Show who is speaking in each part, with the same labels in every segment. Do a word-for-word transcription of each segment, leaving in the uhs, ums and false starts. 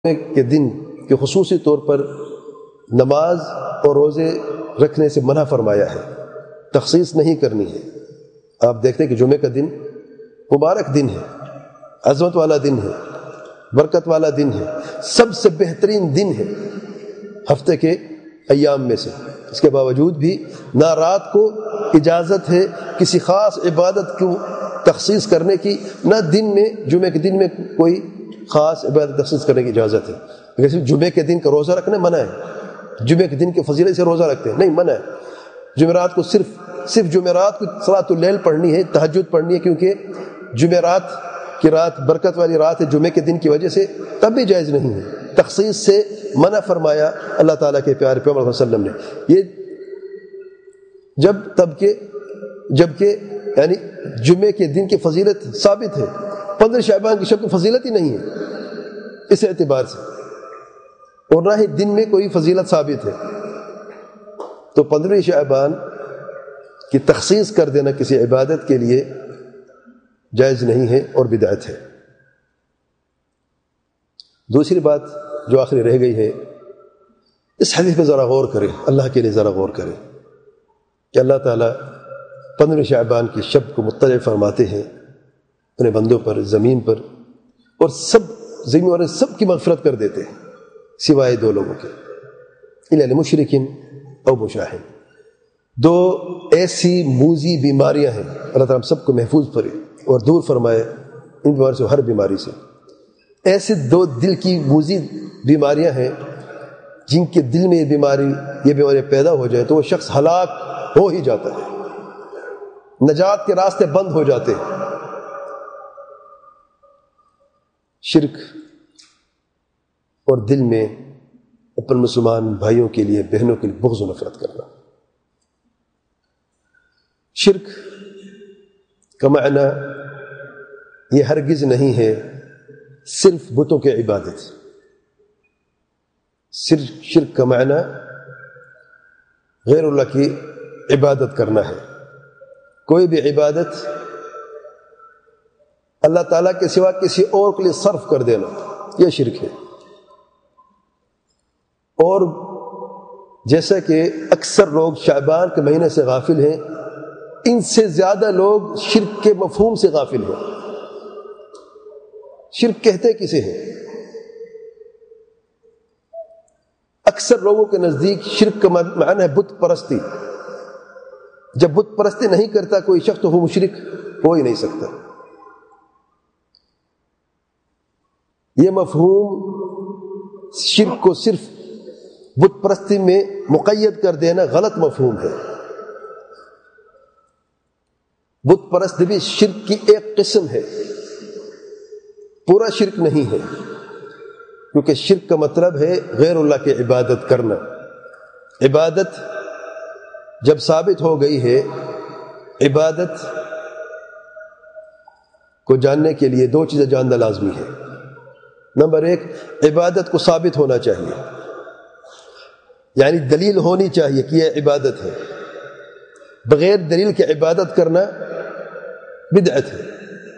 Speaker 1: کے دن کے خصوصی طور پر نماز اور روزے رکھنے سے منع فرمایا ہے، تخصیص نہیں کرنی ہے۔ آپ دیکھتے ہیں کہ جمعے کا دن مبارک دن ہے، عظمت والا دن ہے، برکت والا دن ہے، سب سے بہترین دن ہے ہفتے کے ایام میں سے۔ اس کے باوجود بھی نہ رات کو اجازت ہے کسی خاص عبادت کو تخصیص کرنے کی، نہ دن میں جمعے کے دن میں کوئی خاص عبادت تخصیص کرنے کی اجازت ہے۔ اگر صرف جمعے کے دن کا روزہ رکھنا منع ہے، جمعے کے دن کے فضیلت سے روزہ رکھتے ہیں نہیں، منع ہے۔ جمعرات کو صرف صرف جمعرات کو صلاۃ اللیل پڑھنی ہے، تہجد پڑھنی ہے، کیونکہ جمعرات کی رات برکت والی رات ہے جمعے کے دن کی وجہ سے، تب بھی جائز نہیں ہے۔ تخصیص سے منع فرمایا اللہ تعالیٰ کے پیارے پیغمبر صلی اللہ علیہ وسلم نے، یہ جب تب کہ جب کہ یعنی جمعے کے دن کی فضیلت ثابت ہے، پندرہ شعبان کی شب کی فضیلت ہی نہیں ہے اس اعتبار سے، اور نہ ہی دن میں کوئی فضیلت ثابت ہے، تو پندرہ شعبان کی تخصیص کر دینا کسی عبادت کے لیے جائز نہیں ہے اور بدعت ہے۔ دوسری بات جو آخری رہ گئی ہے، اس حدیث پہ ذرا غور کریں، اللہ کے لیے ذرا غور کریں کہ اللہ تعالیٰ پندرہ شعبان کی شب کو مطلع فرماتے ہیں اپنے بندوں پر، زمین پر، اور سب زمین والے سب کی مغفرت کر دیتے ہیں سوائے دو لوگوں کے، الا لمشرکین او مشاہد۔ دو ایسی موذی بیماریاں ہیں، اللہ تعالیٰ ہم سب کو محفوظ کرے اور دور فرمائے ان بیماریوں سے، ہر بیماری سے۔ ایسے دو دل کی موذی بیماریاں ہیں جن کے دل میں یہ بیماری یہ بیماری پیدا ہو جائے تو وہ شخص ہلاک ہو ہی جاتا ہے، نجات کے راستے بند ہو جاتے ہیں۔ شرک اور دل میں اپنے مسلمان بھائیوں کے لیے، بہنوں کے لیے بغض و نفرت کرنا۔ شرک کا معنی یہ ہرگز نہیں ہے صرف بتوں کی عبادت، صرف شرک کا معنی غیر اللہ کی عبادت کرنا ہے۔ کوئی بھی عبادت اللہ تعالیٰ کے سوا کسی اور کے لیے صرف کر دینا، یہ شرک ہے۔ اور جیسا کہ اکثر لوگ شعبان کے مہینے سے غافل ہیں، ان سے زیادہ لوگ شرک کے مفہوم سے غافل ہیں۔ شرک کہتے کسے ہیں؟ اکثر لوگوں کے نزدیک شرک کا معنی ہے بت پرستی۔ جب بت پرستی نہیں کرتا کوئی شخص تو وہ مشرک ہو ہی نہیں سکتا۔ یہ مفہوم شرک کو صرف بت پرستی میں مقید کر دینا غلط مفہوم ہے۔ بت پرست بھی شرک کی ایک قسم ہے، پورا شرک نہیں ہے، کیونکہ شرک کا مطلب ہے غیر اللہ کی عبادت کرنا۔ عبادت جب ثابت ہو گئی ہے، عبادت کو جاننے کے لیے دو چیزیں جاننا لازمی ہے۔ نمبر ایک، عبادت کو ثابت ہونا چاہیے، یعنی دلیل ہونی چاہیے کہ یہ عبادت ہے۔ بغیر دلیل کے عبادت کرنا بدعت ہے۔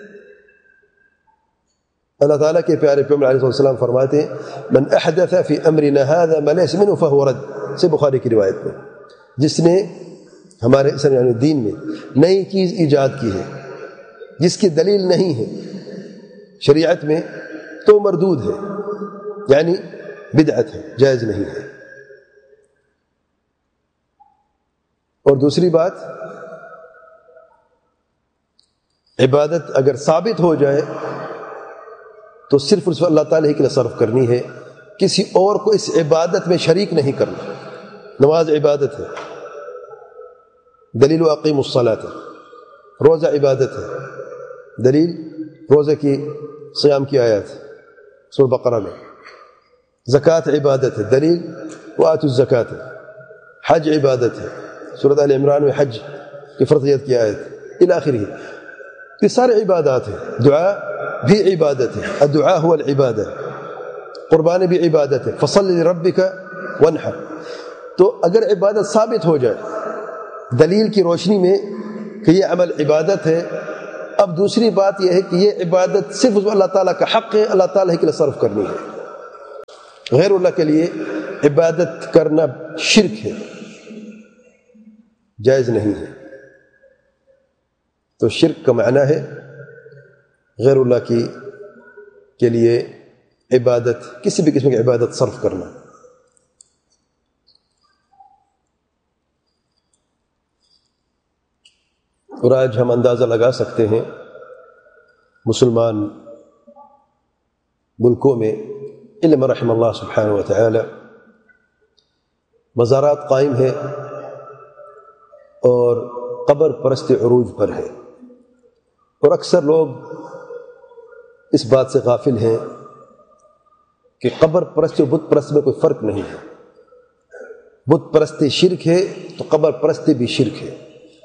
Speaker 1: اللہ تعالیٰ کے پیارے پیغمبر علیہ السلام فرماتے ہیں من احدث فی امرنا هذا ما ليس منه فهو رد، سے بخاری کی روایت میں، جس نے ہمارے یعنی دین میں نئی چیز ایجاد کی ہے جس کی دلیل نہیں ہے شریعت میں تو مردود ہے، یعنی بدعت ہے، جائز نہیں ہے۔ اور دوسری بات، عبادت اگر ثابت ہو جائے تو صرف اس اللہ تعالیٰ ہی کے لیے صرف کرنی ہے، کسی اور کو اس عبادت میں شریک نہیں کرنا۔ نماز عبادت ہے، دلیل اقیم الصلاۃ ہے۔ روزہ عبادت ہے، دلیل روزہ کی صیام کی آیات سورہ بقرہ میں۔ زکوٰۃ عبادت ہے، دلیل وآتوا الزکوٰۃ ہے۔ حج عبادت ہے، سورۃ آل عمران میں حج کی فرضیت کی آیت الی آخرہ۔ یہ سارے عبادات ہیں۔ دعا بھی عبادت ہے، الدعاء هو العبادہ۔ قربانی بھی عبادت ہے، فصل لربک وانحر۔ تو اگر عبادت ثابت ہو جائے دلیل کی روشنی میں کہ یہ عمل عبادت ہے، اب دوسری بات یہ ہے کہ یہ عبادت صرف اللہ تعالیٰ کا حق ہے، اللہ تعالیٰ کے لیے صرف کرنی ہے۔ غیر اللہ کے لیے عبادت کرنا شرک ہے، جائز نہیں ہے۔ تو شرک کا معنی ہے غیر اللہ کی کے لیے عبادت، کسی بھی قسم کی عبادت صرف کرنا۔ اور آج ہم اندازہ لگا سکتے ہیں مسلمان ملکوں میں علم رحم اللہ سبحانہ و تعالی مزارات قائم ہے اور قبر پرست عروج پر ہے، اور اکثر لوگ اس بات سے غافل ہیں کہ قبر پرست اور بت پرست میں کوئی فرق نہیں ہے۔ بت پرستی شرک ہے تو قبر پرستی بھی شرک ہے۔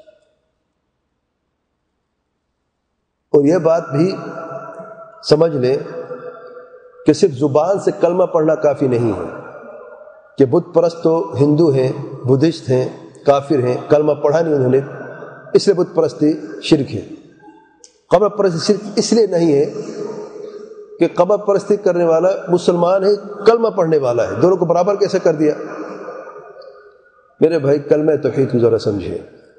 Speaker 1: اور یہ بات بھی سمجھ لیں کہ صرف زبان سے کلمہ پڑھنا کافی نہیں ہے کہ بت پرست تو ہندو ہیں، بدھسٹ ہیں، کافر ہیں، کلمہ پڑھا نہیں انہوں نے اس لیے بت پرستی شرک ہے۔ قبر پرستی شرک اس لیے نہیں ہے کہ قبر پرستی کرنے والا مسلمان ہے، کلمہ پڑھنے والا ہے، دونوں کو برابر کیسے کر دیا؟ میرے بھائی کلمہ توحید کو ذرا سمجھے،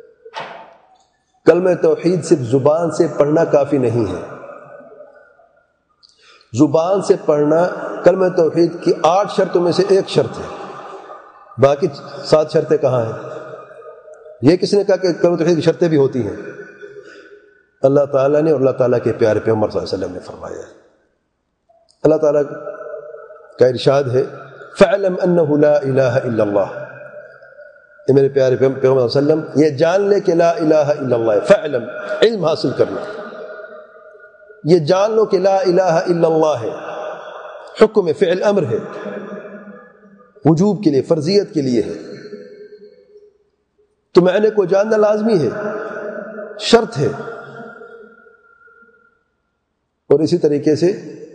Speaker 1: کلمہ توحید صرف زبان سے پڑھنا کافی نہیں ہے۔ زبان سے پڑھنا کلمہ توحید کی آٹھ شرطوں میں سے ایک شرط ہے، باقی سات شرطیں کہاں ہیں؟ یہ کس نے کہا کہ کلمہ توحید کی شرطیں بھی ہوتی ہیں؟ اللہ تعالیٰ نے اور اللہ تعالیٰ کے پیارے پیغمبر صلی اللہ علیہ وسلم نے فرمایا ہے۔ اللہ تعالیٰ کا ارشاد ہے فَاعْلَمْ أَنَّهُ لَا إِلَهَ إِلَّا اللَّهُ، اے میرے پیارے پیغمبر صلی اللہ علیہ وسلم یہ جان لے کہ لا الہ الا اللہ، فعلم علم حاصل کرنا، یہ جان لو کہ لا الہ الا اللہ ہے، حکم ہے، فعل امر ہے، وجوب کے لیے، فرضیت کے لیے ہے، تو معنی کو جاننا لازمی ہے، شرط ہے۔ اور اسی طریقے سے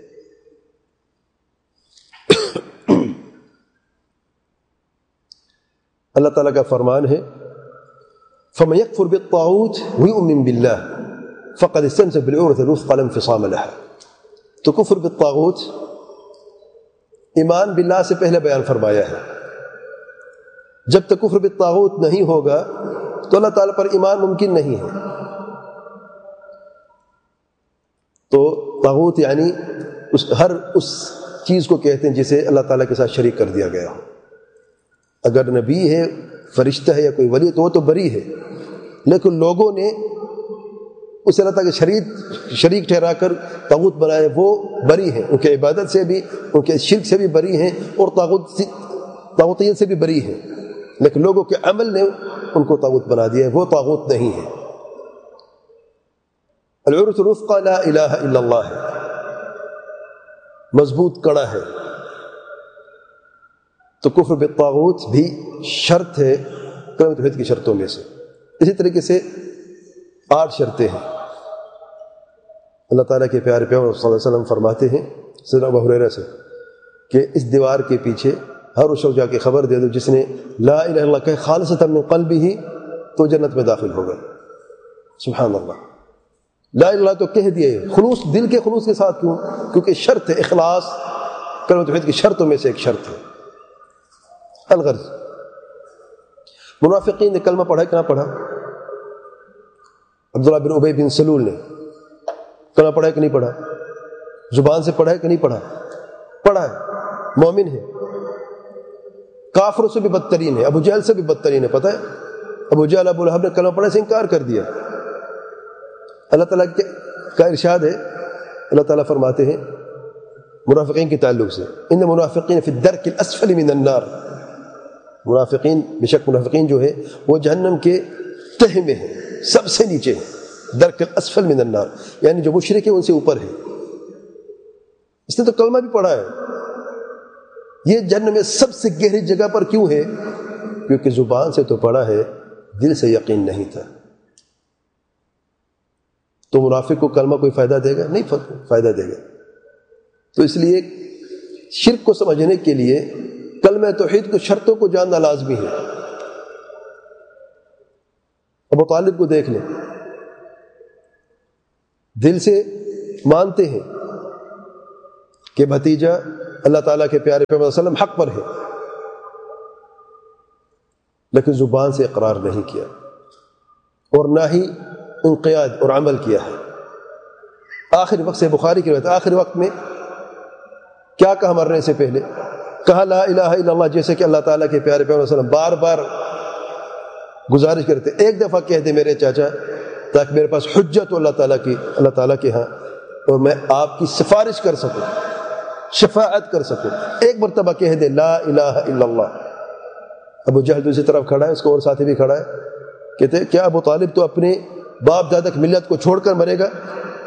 Speaker 1: اللہ تعالیٰ کا فرمان ہے فَمَن يَكْفُرْ بِالطَّاغُوتِ وَيُؤْمِن بِاللَّهِ فَقَدِ اسْتَمْسَكَ بِالْعُرْوَةِ الْوُثْقَىٰ لَا انفِصَامَ لَهَا۔ تو کفر بالطاغوت ایمان باللہ سے پہلے بیان فرمایا ہے۔ جب تک کفر بالطاغوت نہیں ہوگا تو اللہ تعالیٰ پر ایمان ممکن نہیں ہے۔ تو طاغوت یعنی اس ہر اس چیز کو کہتے ہیں جسے اللہ تعالیٰ کے ساتھ شریک کر دیا گیا ہو۔ اگر نبی ہے، فرشتہ ہے یا کوئی ولی تو وہ تو بری ہے، لیکن لوگوں نے اسے اللہ تعالیٰ کے شریک شریک ٹھہرا کر طاغوت بنائے، وہ بری ہیں، ان کی عبادت سے بھی، ان کے شرک سے بھی بری ہیں، اور طاغوت طاغوتیت سے بھی بری ہیں، لیکن لوگوں کے عمل نے ان کو طاغوت بنا دیا ہے، وہ طاغوت نہیں ہے۔ العروۃ الوثقیٰ لا الہ الا اللہ ہے، مضبوط کڑا ہے۔ تو کفر بالطاغوت بھی شرط ہے کلمہ توحید کی شرطوں میں سے۔ اسی طریقے سے آٹھ شرطیں ہیں۔ اللہ تعالیٰ کے پیارے پیغمبر صلی اللہ علیہ وسلم فرماتے ہیں سیدنا ابو ہریرہ سے کہ اس دیوار کے پیچھے ہر اس شخص جا کے خبر دے دو جس نے لا الہ الا اللہ کہے خالصۃ من قلبہ تو جنت میں داخل ہوگا۔ سبحان اللہ، لا الہ الا اللہ تو کہہ دیے، خلوص، دل کے خلوص کے ساتھ۔ کیوں؟ کیونکہ شرط ہے، اخلاص کلمہ توحید کی شرطوں میں سے ایک شرط ہے۔ الغرض منافقین نے کلمہ پڑھا کہ نہ پڑھا؟ عبداللہ بن ابی بن سلول نے کلمہ پڑھا کہ نہیں پڑھا؟ زبان سے پڑھا کہ نہیں پڑھا؟ پڑھا ہے، مومن ہے، کافروں سے بھی بدترین ہے، ابو جہل سے بھی بدترین ہے۔ پتہ ہے ابو جہل ابو لہب نے کلمہ پڑھنے سے انکار کر دیا۔ اللہ تعالیٰ کا ارشاد ہے، اللہ تعالیٰ فرماتے ہیں منافقین کے تعلق سے ان منافقین فی الدرک الاسفل من النار، منافقین بے شک منافقین جو ہے وہ جہنم کے تہ میں ہے، سب سے نیچے ہے، درک الاسفل من النار، یعنی جو مشرک ہے ان سے اوپر ہے۔ اس نے تو کلمہ بھی پڑھا ہے، یہ جہنم میں سب سے گہری جگہ پر کیوں ہے؟ کیونکہ زبان سے تو پڑھا ہے، دل سے یقین نہیں تھا۔ تو منافق کو کلمہ کوئی فائدہ دے گا؟ نہیں فائدہ دے گا۔ تو اس لیے شرک کو سمجھنے کے لیے کلمہ توحید کو شرطوں کو جاننا لازمی ہے۔ ابو طالب کو دیکھ لیں، دل سے مانتے ہیں کہ بھتیجا اللہ تعالیٰ کے پیارے پیغمبر صلی اللہ علیہ وسلم حق پر ہے، لیکن زبان سے اقرار نہیں کیا اور نہ ہی انقیاد اور عمل کیا ہے۔ آخری وقت سے بخاری کی روایت، آخری وقت میں کیا کہا مرنے سے پہلے؟ کہا لا الہ الا اللہ، جیسے کہ اللہ تعالیٰ کے پیارے پیغمبر صلی اللہ علیہ وسلم بار بار گزارش کرتے ایک دفعہ کہہ دے میرے چاچا، تاکہ میرے پاس حجت ہو اللہ تعالیٰ کی اللہ تعالیٰ کے ہاں، اور میں آپ کی سفارش کر سکوں، شفاعت کر سکوں۔ ایک مرتبہ کہہ دے لا الہ الا اللہ۔ ابو جہل دوسری طرف کھڑا ہے، اس کو اور ساتھی بھی کھڑا ہے، کہتے ہیں کیا ابو طالب تو اپنے باپ دادا کی ملت کو چھوڑ کر مرے گا؟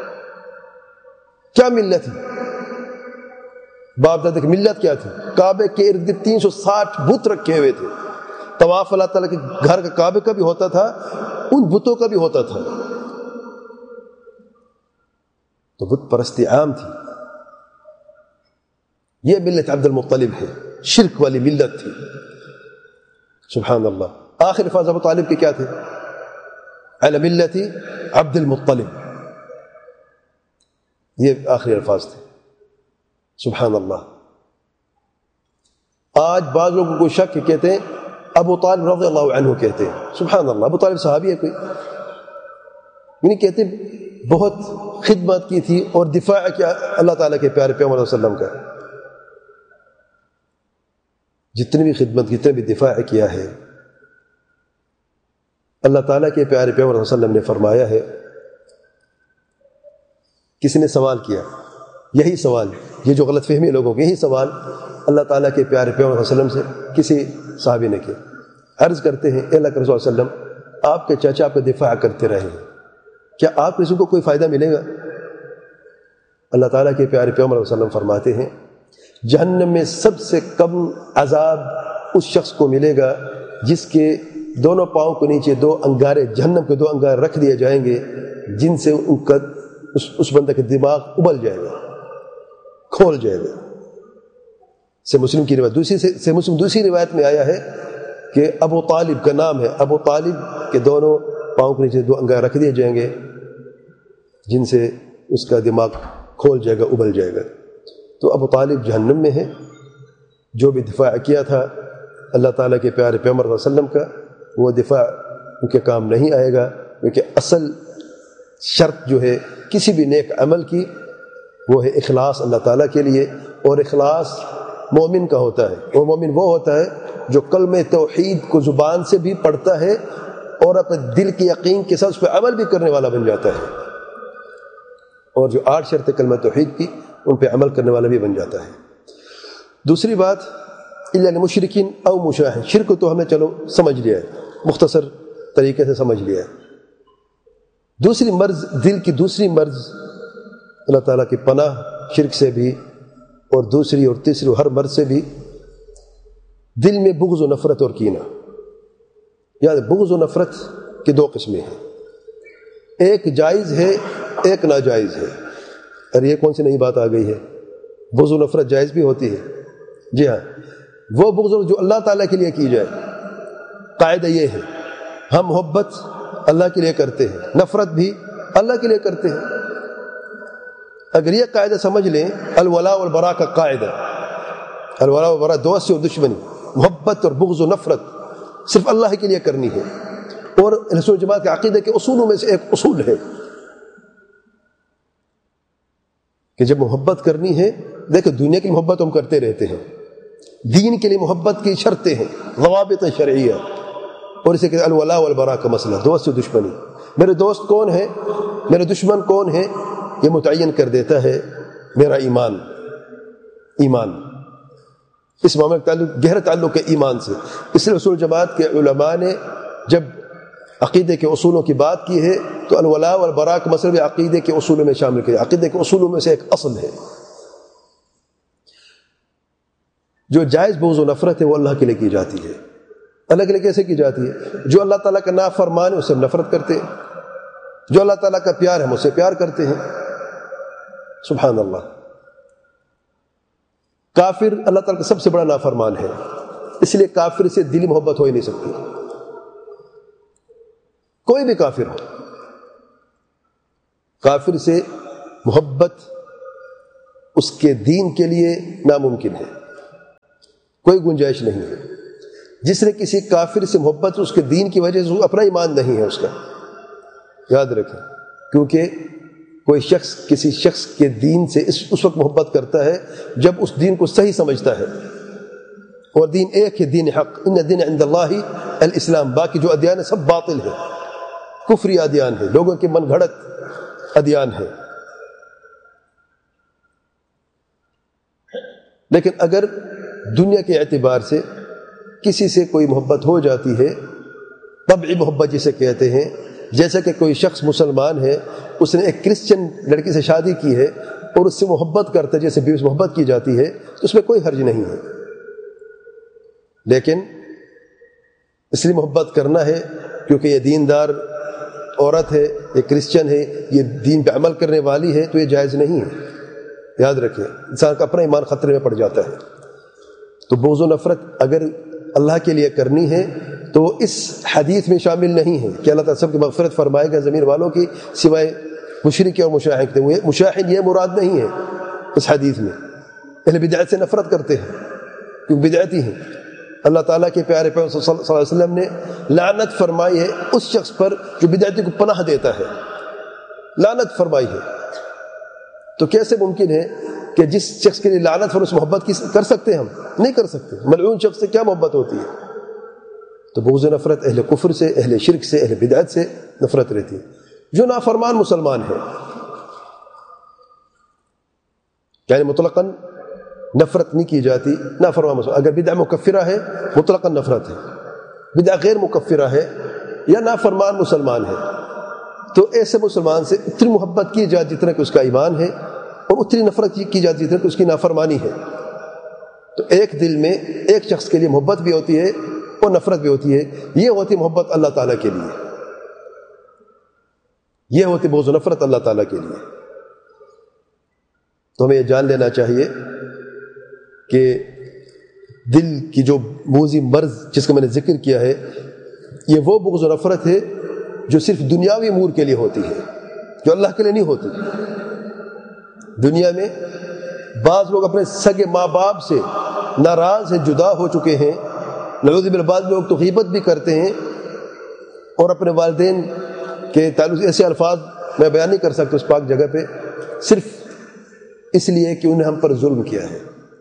Speaker 1: کیا ملت ہے؟ باپ دادا کی ملت کیا تھی؟ کعبے کے ارد گرد تین سو ساٹھ بت رکھے ہوئے تھے، طواف اللہ تعالیٰ کے گھر کا کعبے کا بھی ہوتا تھا، ان بتوں کا بھی ہوتا تھا، تو بت پرستی عام تھی۔ یہ ملت عبد المطلب ہے، شرک والی ملت تھی، سبحان اللہ۔ آخر الفاظ ابو طالب کے کیا تھے؟ علی ملت عبد المطلب، یہ آخری الفاظ تھے، سبحان اللہ۔ آج بعض لوگوں کو شک کہتے ہیں ابو طالب رضی اللہ عنہ کہتے ہیں، سبحان اللہ۔ ابو طالب صحابی ہے کوئی؟ یعنی کہتے ہیں بہت خدمت کی تھی اور دفاع کیا اللہ تعالیٰ کے پیارے پیغمبر صلی اللہ علیہ وسلم کا، جتنی بھی خدمت جتنے بھی دفاع کیا ہے۔ اللہ تعالیٰ کے پیارے پیغمبر صلی اللہ علیہ وسلم نے فرمایا ہے، کسی نے سوال کیا یہی سوال، یہ جو غلط فہمی لوگوں کی، یہی سوال اللہ تعالیٰ کے پیارے پیغمبر صلی اللہ علیہ وسلم سے کسی صحابی نے کیا، عرض کرتے ہیں اے اللہ کے رسول صلی اللہ علیہ وسلم، آپ کے چاچا آپ کا دفاع کرتے رہے ہیں، کیا آپ کسی کو کوئی فائدہ ملے گا؟ اللہ تعالیٰ کے پیارے پیغمبر صلی اللہ علیہ وسلم فرماتے ہیں جہنم میں سب سے کم عذاب اس شخص کو ملے گا جس کے دونوں پاؤں کے نیچے دو انگارے، جہنم کے دو انگارے رکھ دیے جائیں گے، جن سے ان کا اس, اس بندے کا دماغ ابل جائے گا، کھول جائے گا۔ سے مسلم کی روایت دوسری سے, سے مسلم دوسری روایت میں آیا ہے کہ ابو طالب کا نام ہے، ابو طالب کے دونوں پاؤں کے نیچے دو انگارے رکھ دیے جائیں گے جن سے اس کا دماغ کھول جائے گا، ابل جائے گا۔ تو ابو طالب جہنم میں ہے، جو بھی دفاع کیا تھا اللہ تعالیٰ کے پیارے پیغمبر صلی اللہ علیہ وسلم کا، وہ دفاع ان کے کام نہیں آئے گا، کیونکہ اصل شرط جو ہے کسی بھی نیک عمل کی وہ ہے اخلاص اللہ تعالیٰ کے لیے، اور اخلاص مومن کا ہوتا ہے، اور مومن وہ ہوتا ہے جو کلمہ توحید کو زبان سے بھی پڑھتا ہے اور اپنے دل کے یقین کے ساتھ اس پہ عمل بھی کرنے والا بن جاتا ہے، اور جو آٹھ شرط کلمہ توحید کی ان پہ عمل کرنے والا بھی بن جاتا ہے۔ دوسری بات الا للمشرکین او مشاہد، شرک تو ہم نے چلو سمجھ لیا ہے، مختصر طریقے سے سمجھ لیا ہے۔ دوسری مرض، دل کی دوسری مرض، اللہ تعالیٰ کی پناہ شرک سے بھی، اور دوسری اور تیسری ہر مرض سے بھی، دل میں بغض و نفرت اور کینہ۔ یاد بغض و نفرت کی دو قسمیں ہیں، ایک جائز ہے ایک ناجائز ہے۔ اور یہ کون سی نئی بات آ گئی ہے؟ بغض و نفرت جائز بھی ہوتی ہے، جی ہاں، وہ بغض جو اللہ تعالیٰ کے لیے کی جائے۔ قاعدہ یہ ہے ہم محبت اللہ کے لیے کرتے ہیں، نفرت بھی اللہ کے لیے کرتے ہیں۔ اگر یہ قاعدہ سمجھ لیں، الولاء والبراء کا قاعدہ، الولاء والبراء دوستی اور دشمنی، محبت اور بغض و نفرت صرف اللہ کے لیے کرنی ہے، اور رسول جماعت کے عقیدے کے اصولوں میں سے ایک اصول ہے کہ جب محبت کرنی ہے، دیکھیں دنیا کی محبت ہم کرتے رہتے ہیں، دین کے لیے محبت کی شرطیں ہیں، ضوابط شرعیہ، اور اسے کہ الولاء والبراء کا مسئلہ، دوست و دشمنی، میرے دوست کون ہے، میرے دشمن کون ہے، یہ متعین کر دیتا ہے میرا ایمان۔ ایمان اس معاملے کا تعلق گہرا تعلق ہے ایمان سے، اس لیے رسول جماعت کے علماء نے جب عقیدے کے اصولوں کی بات کی ہے تو الولاء والبراء کا مسئلہ بھی عقیدے کے اصولوں میں شامل کیا۔ عقیدے کے اصولوں میں سے ایک اصل ہے، جو جائز بغض و نفرت ہے وہ اللہ کے لیے کی جاتی ہے۔ اللہ کے لیے کیسے کی جاتی ہے؟ جو اللہ تعالیٰ کا نافرمان ہے اس سے نفرت کرتے ہیں، جو اللہ تعالیٰ کا پیار ہے ہم اس سے پیار کرتے ہیں، سبحان اللہ۔ کافر اللہ تعالیٰ کا سب سے بڑا نافرمان ہے، اس لیے کافر سے دلی محبت ہو ہی نہیں سکتی، کوئی بھی کافر ہو، کافر سے محبت اس کے دین کے لیے ناممکن ہے، کوئی گنجائش نہیں ہے۔ جس نے کسی کافر سے محبت اس کے دین کی وجہ سے اپنا ایمان نہیں ہے اس کا، یاد رکھیں، کیونکہ کوئی شخص کسی شخص کے دین سے اس اس وقت محبت کرتا ہے جب اس دین کو صحیح سمجھتا ہے، اور دین ایک ہے، دین حق، ان الدین عند اللہ الاسلام، باقی جو ادیان ہے سب باطل ہے، کفری ادیان ہے، لوگوں کے من گھڑت ادیان ہے۔ لیکن اگر دنیا کے اعتبار سے کسی سے کوئی محبت ہو جاتی ہے، طبعی محبت جسے کہتے ہیں، جیسا کہ کوئی شخص مسلمان ہے، اس نے ایک کرسچن لڑکی سے شادی کی ہے اور اس سے محبت کرتا ہے جیسے بیوی سے محبت کی جاتی ہے، تو اس میں کوئی حرج نہیں ہے۔ لیکن اس لیے محبت کرنا ہے کیونکہ یہ دیندار عورت ہے، یہ کرسچن ہے، یہ دین پہ عمل کرنے والی ہے، تو یہ جائز نہیں ہے۔ یاد رکھیں، انسان کا اپنا ایمان خطرے میں پڑ جاتا ہے۔ تو بغض و نفرت اگر اللہ کے لیے کرنی ہے تو اس حدیث میں شامل نہیں ہے کہ اللہ تعالیٰ سب کی مغفرت فرمائے گا زمین والوں کی سوائے مشرک اور مشاہن کے۔ وہ مشاہن یہ مراد نہیں ہے اس حدیث میں۔ اہل بدعت سے نفرت کرتے ہیں کیونکہ بدعتی ہیں۔ اللہ تعالیٰ کے پیارے پیغمبر صلی اللہ علیہ وسلم نے لعنت فرمائی ہے اس شخص پر جو بدعتی کو پناہ دیتا ہے، لعنت فرمائی ہے۔ تو کیسے ممکن ہے کہ جس شخص کے لیے لعنت پر اس محبت کی کر سکتے ہیں؟ ہم نہیں کر سکتے۔ ملعون شخص سے کیا محبت ہوتی ہے؟ تو بغض و نفرت اہل کفر سے، اہل شرک سے، اہل بدعت سے نفرت رہتی ہے۔ جو نافرمان مسلمان ہے یعنی مطلقاً نفرت نہیں کی جاتی، نافرمان مسلمان اگر بدعہ مکفرہ ہے مطلقاً نفرت ہے، بدعہ غیر مکفرہ ہے یا نافرمان مسلمان ہے تو ایسے مسلمان سے اتنی محبت کی جاتی جتنا کہ اس کا ایمان ہے، اور اتنی نفرت کی جاتی جتنا کہ اس کی نافرمانی ہے۔ تو ایک دل میں ایک شخص کے لیے محبت بھی ہوتی ہے اور نفرت بھی ہوتی ہے، یہ ہوتی محبت اللہ تعالیٰ کے لیے، یہ ہوتی بغض و نفرت اللہ تعالیٰ کے لیے۔ تو ہمیں یہ جان لینا چاہیے کہ دل کی جو موذی مرض جس کا میں نے ذکر کیا ہے، یہ وہ بغض و نفرت ہے جو صرف دنیاوی امور کے لیے ہوتی ہے، جو اللہ کے لیے نہیں ہوتی۔ دنیا میں بعض لوگ اپنے سگے ماں باپ سے ناراض ہیں، جدا ہو چکے ہیں، نعوذ باللہ بعض لوگ تو غیبت بھی کرتے ہیں اور اپنے والدین کے تعلق ایسے الفاظ میں بیان نہیں کر سکتا اس پاک جگہ پہ، صرف اس لیے کہ انہیں ہم پر ظلم کیا ہے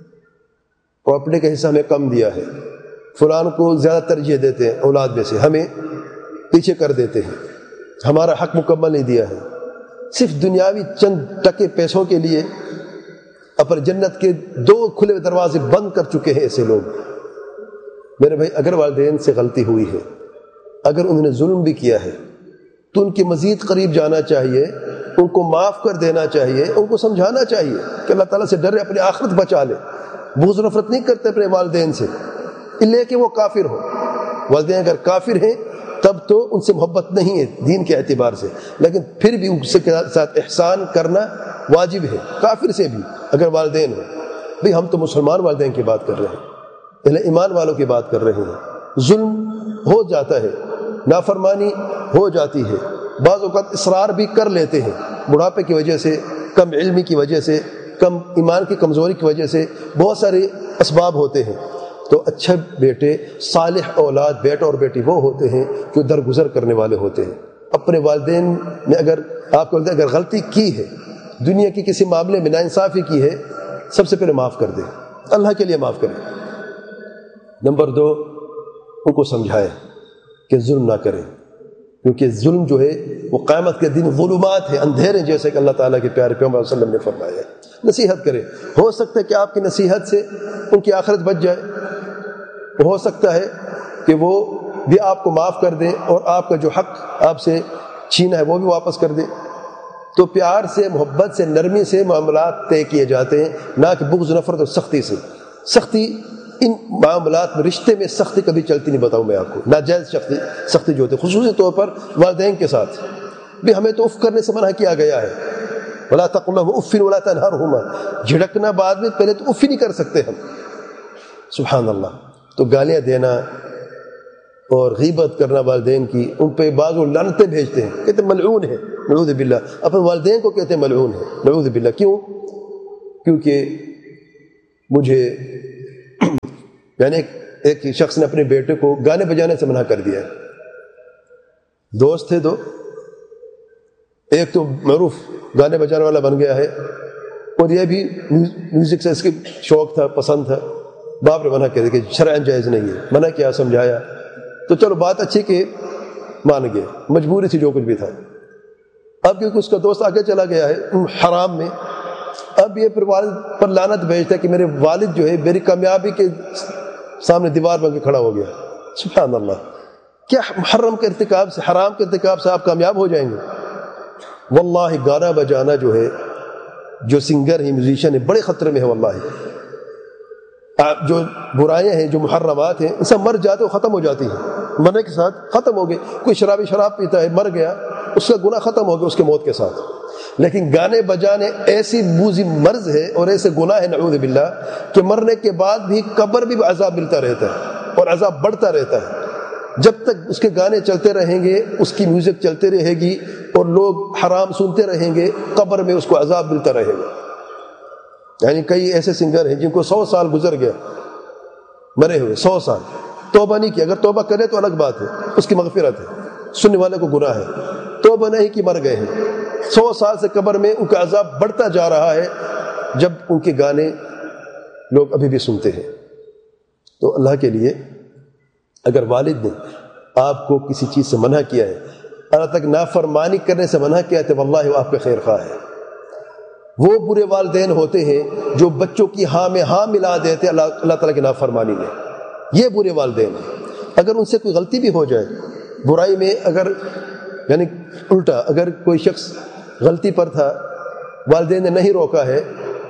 Speaker 1: اور اپنے کا حصہ ہمیں کم دیا ہے، فلان کو زیادہ ترجیح دیتے ہیں اولاد میں سے، ہمیں پیچھے کر دیتے ہیں، ہمارا حق مکمل نہیں دیا ہے۔ صرف دنیاوی چند ٹکے پیسوں کے لیے اپنے جنت کے دو کھلے دروازے بند کر چکے ہیں ایسے لوگ۔ میرے بھائی، اگر والدین سے غلطی ہوئی ہے، اگر انہوں نے ظلم بھی کیا ہے تو ان کے مزید قریب جانا چاہیے، ان کو معاف کر دینا چاہیے، ان کو سمجھانا چاہیے کہ اللہ تعالیٰ سے ڈرے، اپنی آخرت بچا لے۔ بغض و نفرت نہیں کرتے اپنے والدین سے اللہ کہ وہ کافر ہو۔ والدین اگر کافر ہیں تب تو ان سے محبت نہیں ہے دین کے اعتبار سے، لیکن پھر بھی ان کے ساتھ احسان کرنا واجب ہے، کافر سے بھی اگر والدین ہو۔ بھئی ہم تو مسلمان والدین کی بات کر رہے ہیں، اہل ایمان والوں کی بات کر رہے ہیں۔ ظلم ہو جاتا ہے، نافرمانی ہو جاتی ہے، بعض اوقات اصرار بھی کر لیتے ہیں، بڑھاپے کی وجہ سے، کم علمی کی وجہ سے، کم ایمان کی کمزوری کی وجہ سے، بہت سارے اسباب ہوتے ہیں۔ تو اچھے بیٹے، صالح اولاد، بیٹا اور بیٹی وہ ہوتے ہیں جو درگزر کرنے والے ہوتے ہیں۔ اپنے والدین نے اگر آپ کو اگر غلطی کی ہے، دنیا کی کسی معاملے میں ناانصافی کی ہے، سب سے پہلے معاف کر دیں، اللہ کے لیے معاف کریں۔ نمبر دو، ان کو سمجھائیں کہ ظلم نہ کریں، کیونکہ ظلم جو ہے وہ قیامت کے دن ظلمات ہے، اندھیرے، جیسے کہ اللہ تعالیٰ کے پیارے پیغمبر صلی اللہ علیہ وسلم نے فرمایا ہے۔ نصیحت کریں، ہو سکتا ہے کہ آپ کی نصیحت سے ان کی آخرت بچ جائے، ہو سکتا ہے کہ وہ بھی آپ کو معاف کر دیں اور آپ کا جو حق آپ سے چھینا ہے وہ بھی واپس کر دیں۔ تو پیار سے، محبت سے، نرمی سے معاملات طے کیے جاتے ہیں، نہ کہ بغض، نفرت اور سختی سے۔ سختی ان معاملات میں، رشتے میں سختی کبھی چلتی نہیں، بتاؤں میں آپ کو، ناجائز سختی سختی جو ہوتی ہے، خصوصی طور پر والدین کے ساتھ بھی ہمیں تو اف کرنے سے منع کیا گیا ہے۔ ولا تقل لهما اف ولا تنهرهما، جھڑکنا بعد میں، پہلے تو اف ہی نہیں کر سکتے ہم، سبحان اللہ۔ تو گالیاں دینا اور غیبت کرنا والدین کی، ان پہ بعض وہ لعنتیں بھیجتے ہیں، کہتے ہیں ملعون ہے، نعوذ باللہ، اپنے والدین کو کہتے ہیں ملعون ہے، نعوذ باللہ۔ کیوں؟ کیونکہ مجھے یعنی ایک, ایک شخص نے اپنے بیٹے کو گانے بجانے سے منع کر دیا ہے. دوست تھے دو, ایک تو معروف گانے بجانے والا بن گیا ہے اور یہ بھی میوزک سے اس کی شوق تھا, پسند تھا. باپ نے منع کر دیا کہ شرعاً جائز نہیں ہے. منع کیا, سمجھایا, تو چلو بات اچھی کہ مان گئے, مجبوری تھی جو کچھ بھی تھا. اب کیونکہ اس کا دوست آگے چلا گیا ہے حرام میں, اب یہ پھر والد پر لعنت بھیجتا ہے کہ میرے والد جو ہے میری کامیابی کے سامنے دیوار بن کے کھڑا ہو گیا. سبحان اللہ, کیا محرم کے ارتکاب سے, حرام کے ارتکاب سے آپ کامیاب ہو جائیں گے؟ واللہ گانا بجانا جو ہے, جو سنگر ہے, میوزیشین ہے, بڑے خطرے میں ہے. واللہ جو برائیاں ہیں, جو محرمات ہیں, ان سے مر جاتے وہ ختم ہو جاتی ہیں, مرنے کے ساتھ ختم ہو گئے. کوئی شرابی شراب پیتا ہے, مر گیا, اس کا گناہ ختم ہو گیا اس کے موت کے ساتھ. لیکن گانے بجانے ایسی بوزی مرض ہے اور ایسے گناہ ہے نعوذ باللہ کہ مرنے کے بعد بھی قبر بھی عذاب ملتا رہتا ہے اور عذاب بڑھتا رہتا ہے. جب تک اس کے گانے چلتے رہیں گے, اس کی میوزک چلتے رہے گی اور لوگ حرام سنتے رہیں گے, قبر میں اس کو عذاب ملتا رہے گا. یعنی کئی ایسے سنگر ہیں جن کو سو سال گزر گیا مرے ہوئے, سو سال توبہ نہیں کی. اگر توبہ کرے تو الگ بات ہے, اس کی مغفرت ہے, سننے والے کو گناہ ہے. توبہ نہیں کی, مر گئے ہیں, سو سال سے قبر میں ان کا عذاب بڑھتا جا رہا ہے جب ان کے گانے لوگ ابھی بھی سنتے ہیں. تو اللہ کے لیے اگر والد نے آپ کو کسی چیز سے منع کیا ہے, اللہ تک نافرمانی کرنے سے منع کیا ہے, تو واللہ وہ آپ کے خیر خواہ ہے. وہ برے والدین ہوتے ہیں جو بچوں کی ہاں میں ہاں ملا دیتے ہیں اللہ, اللہ تعالیٰ کی نافرمانی میں. یہ برے والدین ہیں. اگر ان سے کوئی غلطی بھی ہو جائے برائی میں, اگر یعنی الٹا اگر کوئی شخص غلطی پر تھا, والدین نے نہیں روکا ہے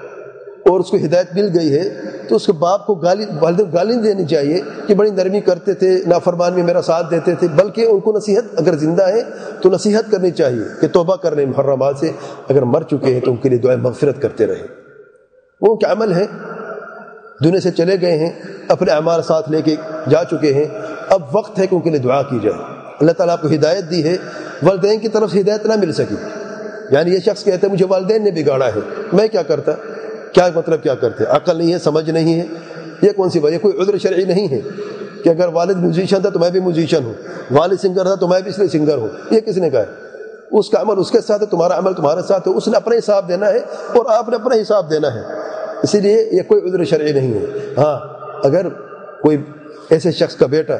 Speaker 1: اور اس کو ہدایت مل گئی ہے, تو اس کے باپ کو گالی والدین گالی نہیں دینی چاہیے کہ بڑی نرمی کرتے تھے, نافرمان میں میرا ساتھ دیتے تھے, بلکہ ان کو نصیحت, اگر زندہ ہے تو نصیحت کرنی چاہیے کہ توبہ کرنے محرمات سے. اگر مر چکے ہیں تو ان کے لیے دعائیں مغفرت کرتے رہیں. وہ کیا عمل ہے, دنیا سے چلے گئے ہیں, اپنے اعمال ساتھ لے کے جا چکے ہیں, اب وقت ہے کہ ان کے لیے دعا کی جائے. اللہ تعالیٰ آپ کو ہدایت دی ہے, والدین کی طرف سے ہدایت نہ مل سکی. یعنی یہ شخص کہتا ہے مجھے والدین نے بگاڑا ہے, میں کیا کرتا, کیا مطلب کیا کرتے, عقل نہیں ہے, سمجھ نہیں ہے, یہ کون سی بات, یہ کوئی عذر شرعی نہیں ہے کہ اگر والد میوزیشین تھا تو میں بھی میوزیشین ہوں, والد سنگر تھا تو میں بھی اس لیے سنگر ہوں. یہ کس نے کہا ہے؟ اس کا عمل اس کے ساتھ ہے, تمہارا عمل تمہارے ساتھ ہے, اس نے اپنا حساب دینا ہے اور آپ نے اپنا حساب دینا ہے. اسی لیے یہ کوئی عذر شرعی نہیں ہے. ہاں اگر کوئی ایسے شخص کا بیٹا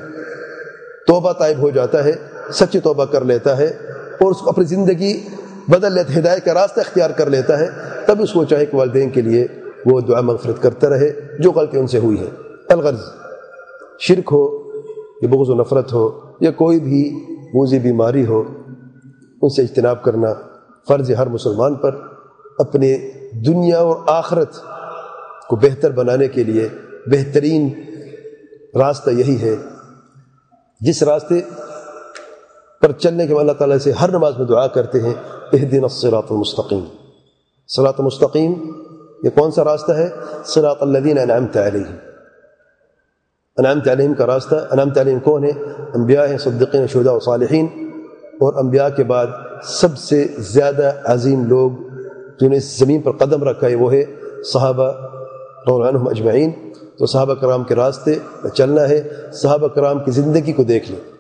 Speaker 1: توبہ طائب ہو جاتا ہے, سچی توبہ کر لیتا ہے اور اس کو اپنی زندگی بدل لیتا ہے, ہدایت کا راستہ اختیار کر لیتا ہے, تب اس کو چاہے کہ والدین کے لیے وہ دعا مغفرت کرتا رہے جو غلطی ان سے ہوئی ہے. الغرض شرک ہو یا بغض و نفرت ہو یا کوئی بھی موذی بیماری ہو, ان سے اجتناب کرنا فرض ہے ہر مسلمان پر. اپنے دنیا اور آخرت کو بہتر بنانے کے لیے بہترین راستہ یہی ہے, جس راستے پر چلنے کے بعد اللہ تعالیٰ سے ہر نماز میں دعا کرتے ہیں اہدنا الصراط المستقیم. صراط مستقیم یہ کون سا راستہ ہے؟ صراط الذین انعمت علیہم. انعمت علیہم کا راستہ, انعمت علیہم کون ہے؟ انبیاء ہیں, صدیقین, شہداء و صالحین. اور انبیاء کے بعد سب سے زیادہ عظیم لوگ جنہوں نے اس زمین پر قدم رکھا ہے وہ ہے صحابہ رضی اللہ عنہم اجمعین. تو صحابہ کرام کے راستے میں چلنا ہے. صحابہ کرام کی زندگی کو دیکھ لیں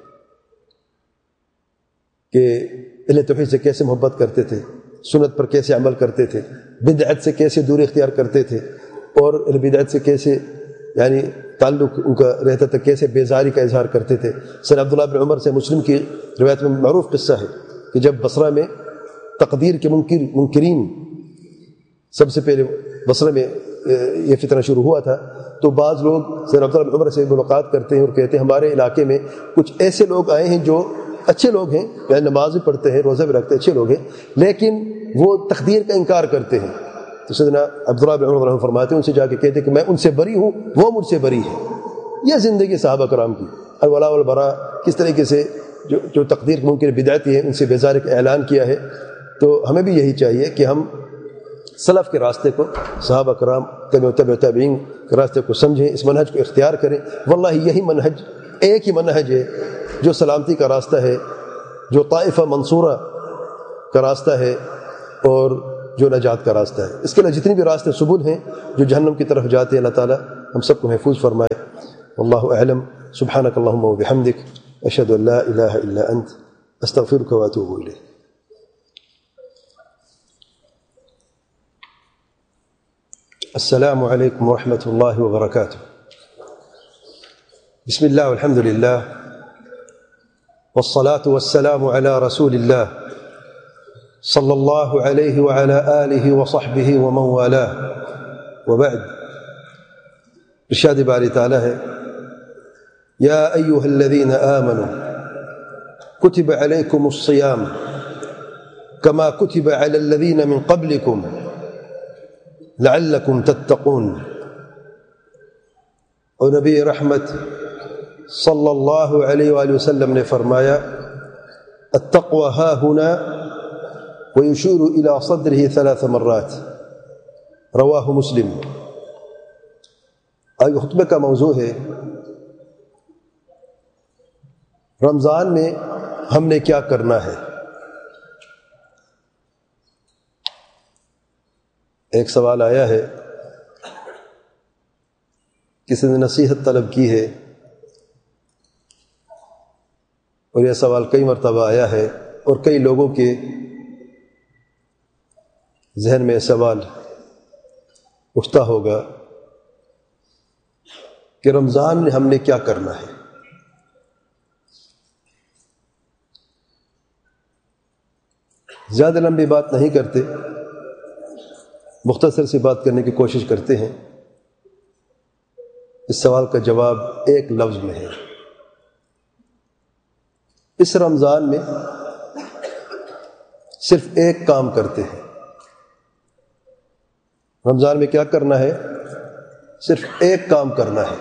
Speaker 1: کہ اہل توحید سے کیسے محبت کرتے تھے, سنت پر کیسے عمل کرتے تھے, بدعت سے کیسے دوری اختیار کرتے تھے, اور اہل بدعت سے کیسے یعنی تعلق ان کا رہتا تھا, کیسے بیزاری کا اظہار کرتے تھے. سید عبداللہ بن عمر سے مسلم کی روایت میں معروف قصہ ہے کہ جب بصرہ میں تقدیر کے منکر منکرین سب سے پہلے بصرہ میں یہ فتنہ شروع ہوا تھا, تو بعض لوگ سید عبداللہ بن عمر سے ملاقات کرتے ہیں اور کہتے ہیں ہمارے علاقے میں کچھ ایسے لوگ آئے ہیں جو اچھے لوگ ہیں, یعنی نماز بھی پڑھتے ہیں, روزہ بھی رکھتے ہیں, اچھے لوگ ہیں, لیکن وہ تقدیر کا انکار کرتے ہیں. تو سیدنا عبداللہ بن عمر رحمہ فرماتے ہیں ان سے جا کے کہتے ہیں کہ میں ان سے بری ہوں, وہ مجھ سے بری ہے. یہ زندگی صحابہ کرام کی الولاء والبراء, کس طریقے سے جو جو تقدیر ممکن بدعتی ہیں ان سے بیزاری کا اعلان کیا ہے. تو ہمیں بھی یہی چاہیے کہ ہم سلف کے راستے کو, صحابہ کرام تبع تبع تابعین کے راستے کو سمجھیں, اس منہج کو اختیار کریں. واللہ یہی منہج, ایک ہی منہج ہے جو سلامتی کا راستہ ہے, جو طائفہ منصورہ کا راستہ ہے, اور جو نجات کا راستہ ہے. اس کے علاوہ جتنی بھی راستے سبل ہیں جو جہنم کی طرف جاتے ہیں، اللہ تعالیٰ ہم سب کو محفوظ فرمائے. واللہ اعلم. سبحانک اللہم و بحمدک، اشہد ان لا الہ الا انت، استغفرک و اتوب الیک. السلام علیکم ورحمۃ اللہ وبرکاتہ. بسم اللہ والحمد للہ والصلاة والسلام علی رسول اللہ صلی اللہ علیہ وعلی آلہ وصحبہ ومن والاه وبعد. ارشاد باری تعالی ہے، یا ایہا الذین آمنوا کتب علیکم الصیام کما کتب علی الذین من قبلکم لعلکم تتقون. اور نبی رحمت صلی اللہ علیہ وآلہ وسلم نے فرمایا، التقوى ها هنا ويشير إلى صدره ثلاث مرات. رواہ مسلم. آج خطبے کا موضوع ہے رمضان میں ہم نے کیا کرنا ہے. ایک سوال آیا ہے، کسی نے نصیحت طلب کی ہے، اور یہ سوال کئی مرتبہ آیا ہے، اور کئی لوگوں کے ذہن میں سوال اٹھتا ہوگا کہ رمضان میں ہم نے کیا کرنا ہے. زیادہ لمبی بات نہیں کرتے، مختصر سی بات کرنے کی کوشش کرتے ہیں. اس سوال کا جواب ایک لفظ میں ہے. اس رمضان میں صرف ایک کام کرتے ہیں. رمضان میں کیا کرنا ہے؟ صرف ایک کام کرنا ہے.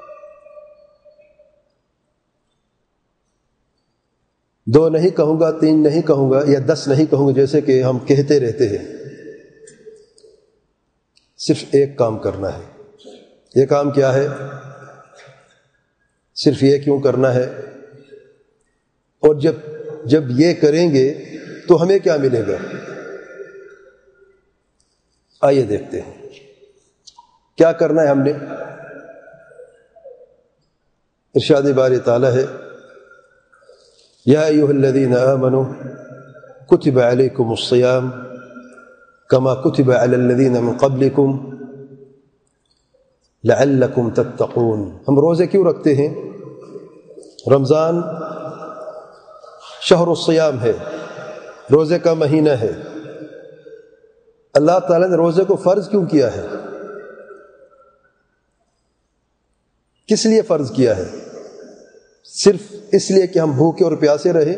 Speaker 1: دو نہیں کہوں گا، تین نہیں کہوں گا، یا دس نہیں کہوں گا جیسے کہ ہم کہتے رہتے ہیں. صرف ایک کام کرنا ہے. یہ کام کیا ہے؟ صرف یہ کیوں کرنا ہے؟ اور جب جب یہ کریں گے تو ہمیں کیا ملے گا؟ آئیے دیکھتے ہیں کیا کرنا ہے ہم نے. ارشاد باری تعالی ہے، یا ایھا الذین آمنوا کتب علیکم الصیام کما کتب علی الذین من قبلکم لعلکم تتقون. ہم روزے کیوں رکھتے ہیں؟ رمضان شہر الصیام ہے، روزے کا مہینہ ہے. اللہ تعالیٰ نے روزے کو فرض کیوں کیا ہے؟ کس لیے فرض کیا ہے؟ صرف اس لیے کہ ہم بھوکے اور پیاسے رہے؟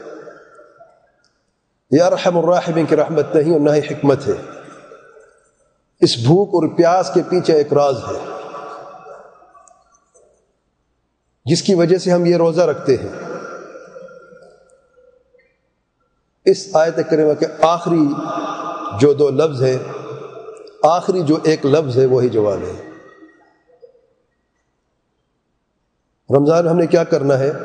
Speaker 1: یا ارحم الراحمین کی رحمت نہیں اور نہ ہی حکمت ہے. اس بھوک اور پیاس کے پیچھے ایک راز ہے جس کی وجہ سے ہم یہ روزہ رکھتے ہیں. اس آیت کریمہ کے آخری جو دو لفظ ہیں، آخری جو ایک لفظ ہے وہی جواب ہے. رمضان ہم نے کیا کرنا ہے؟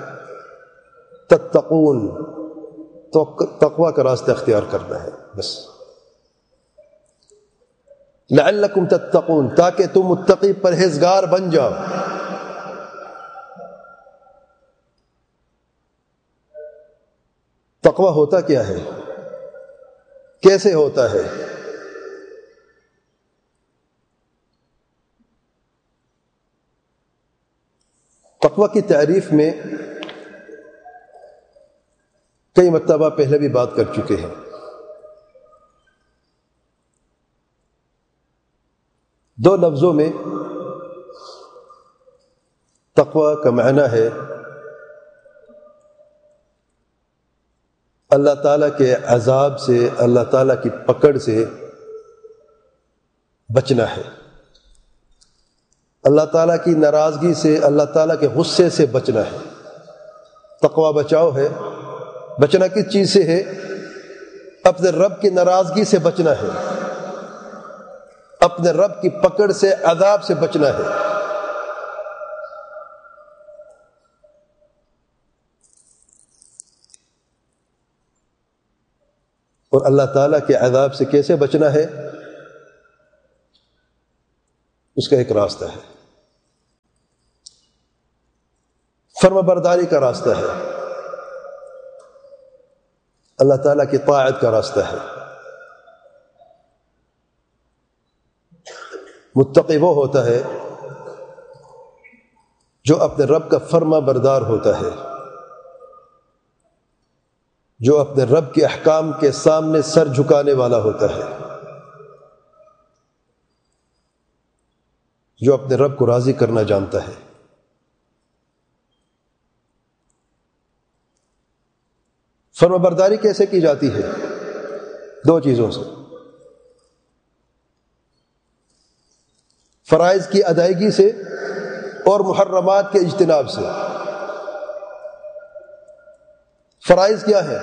Speaker 1: تتقون، تو تقوی کا راستہ اختیار کرنا ہے. بس لعلکم تتقون، تاکہ تم متقی پرہیزگار بن جاؤ. تقوی ہوتا کیا ہے؟ کیسے ہوتا ہے؟ تقوی کی تعریف میں کئی مرتبہ پہلے بھی بات کر چکے ہیں. دو لفظوں میں تقوی کا معنی ہے اللہ تعالیٰ کے عذاب سے، اللہ تعالیٰ کی پکڑ سے بچنا ہے. اللہ تعالیٰ کی ناراضگی سے، اللہ تعالیٰ کے غصے سے بچنا ہے. تقوی بچاؤ ہے. بچنا کس چیز سے ہے؟ اپنے رب کی ناراضگی سے بچنا ہے، اپنے رب کی پکڑ سے، عذاب سے بچنا ہے. اور اللہ تعالیٰ کے عذاب سے کیسے بچنا ہے، اس کا ایک راستہ ہے، فرما برداری کا راستہ ہے، اللہ تعالیٰ کی طاعت کا راستہ ہے۔ متقی وہ ہوتا ہے جو اپنے رب کا فرما بردار ہوتا ہے، جو اپنے رب کے احکام کے سامنے سر جھکانے والا ہوتا ہے، جو اپنے رب کو راضی کرنا جانتا ہے۔ فرما برداری کیسے کی جاتی ہے؟ دو چیزوں سے، فرائض کی ادائیگی سے اور محرمات کے اجتناب سے۔ فرائض کیا ہے؟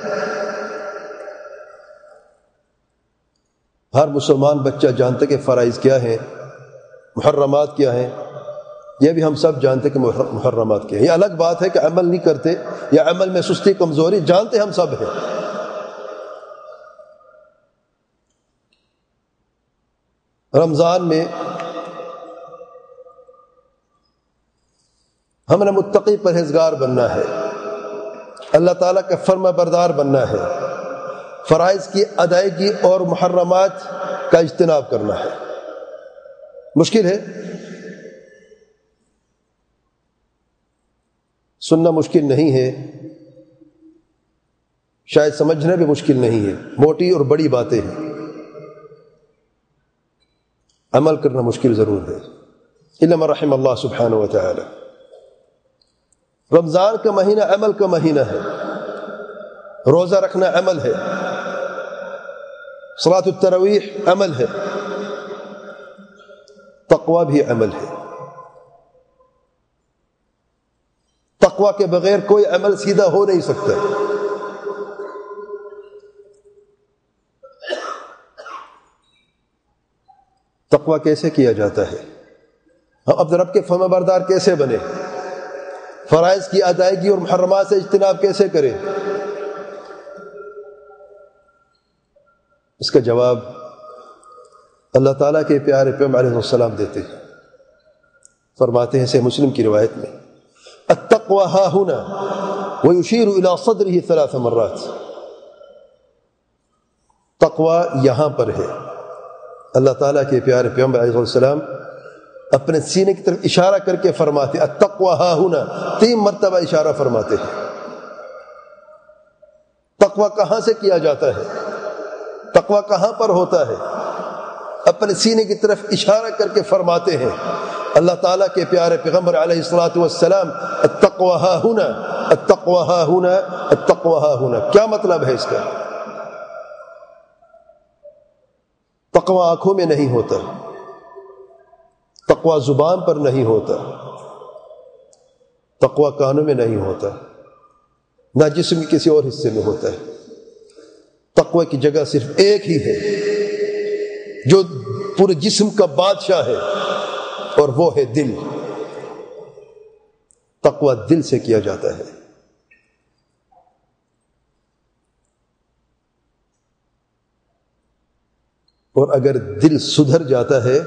Speaker 1: ہر مسلمان بچہ جانتا کہ فرائض کیا ہیں، محرمات کیا ہیں، یہ بھی ہم سب جانتے کہ محرمات کیا ہیں۔ یہ الگ بات ہے کہ عمل نہیں کرتے یا عمل میں سستی کمزوری، جانتے ہم سب ہیں۔ رمضان میں ہم نے متقی پرہیزگار بننا ہے، اللہ تعالیٰ کا فرما بردار بننا ہے، فرائض کی ادائیگی اور محرمات کا اجتناب کرنا ہے۔ مشکل ہے، سننا مشکل نہیں ہے، شاید سمجھنا بھی مشکل نہیں ہے، موٹی اور بڑی باتیں ہیں، عمل کرنا مشکل ضرور ہے، الا من رحم اللہ سبحانہ و تعالی۔ رمضان کا مہینہ عمل کا مہینہ ہے، روزہ رکھنا عمل ہے، صلاۃ التراویح عمل ہے، تقوی بھی عمل ہے۔ تقوی کے بغیر کوئی عمل سیدھا ہو نہیں سکتا۔ تقوی کیسے کیا جاتا ہے؟ ہم اپنے رب کے فرما بردار کیسے بنے؟ فرائض کی ادائیگی اور محرمات سے اجتناب کیسے کریں؟ اس کا جواب اللہ تعالیٰ کے پیارے پیغمبر علیہ السلام دیتے ہیں، فرماتے ہیں، صحیح مسلم کی روایت میں، التقوى ها هنا ويشير الى صدره ثلاث مرات۔ تقوی یہاں پر ہے۔ اللہ تعالیٰ کے پیارے پیغمبر علیہ السلام اپنے سینے کی طرف اشارہ کر کے فرماتے، التقوى ها هنا، تین مرتبہ اشارہ فرماتے ہیں۔ تقوی کہاں سے کیا جاتا ہے؟ تقوی کہاں پر ہوتا ہے؟ اپنے سینے کی طرف اشارہ کر کے فرماتے ہیں اللہ تعالیٰ کے پیارے پیغمبر علیہ الصلوۃ والسلام، التقوى ها هنا، التقوى ها هنا، التقوى ها هنا۔ کیا مطلب ہے اس کا؟ تقوی آنکھوں میں نہیں ہوتا، تقوی زبان پر نہیں ہوتا، تقوی کانوں میں نہیں ہوتا، نہ جسم کے کسی اور حصے میں ہوتا ہے۔ تقوی کی جگہ صرف ایک ہی ہے جو پورے جسم کا بادشاہ ہے، اور وہ ہے دل۔ تقوی دل سے کیا جاتا ہے۔ اور اگر دل سدھر جاتا ہے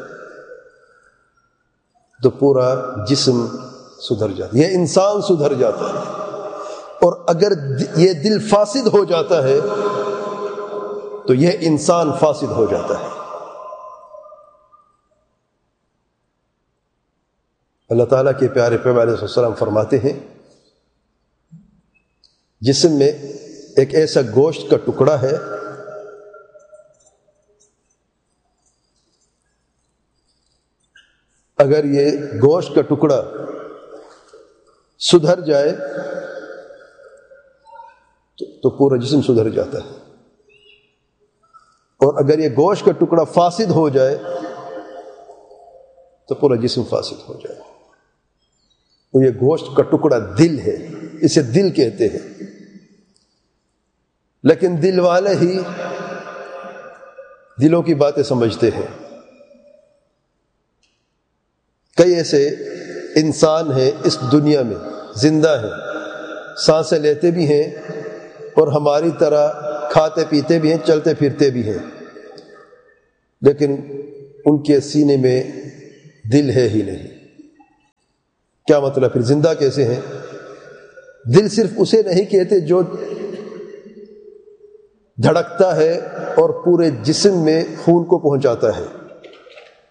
Speaker 1: تو پورا جسم سدھر جاتا ہے، یہ انسان سدھر جاتا ہے۔ اور اگر یہ دل فاسد ہو جاتا ہے تو یہ انسان فاسد ہو جاتا ہے۔ اللہ تعالیٰ کے پیارے پیغمبر علیہ السلام فرماتے ہیں، جسم میں ایک ایسا گوشت کا ٹکڑا ہے اگر یہ گوشت کا ٹکڑا سدھر جائے تو, تو پورا جسم سدھر جاتا ہے، اور اگر یہ گوشت کا ٹکڑا فاسد ہو جائے تو پورا جسم فاسد ہو جائے۔ وہ یہ گوشت کا ٹکڑا دل ہے، اسے دل کہتے ہیں، لیکن دل والے ہی دلوں کی باتیں سمجھتے ہیں۔ کئی ایسے انسان ہیں اس دنیا میں، زندہ ہیں، سانسیں لیتے بھی ہیں اور ہماری طرح کھاتے پیتے بھی ہیں، چلتے پھرتے بھی ہیں، لیکن ان کے سینے میں دل ہے ہی نہیں۔ کیا مطلب؟ پھر زندہ کیسے ہیں؟ دل صرف اسے نہیں کہتے جو دھڑکتا ہے اور پورے جسم میں خون کو پہنچاتا ہے،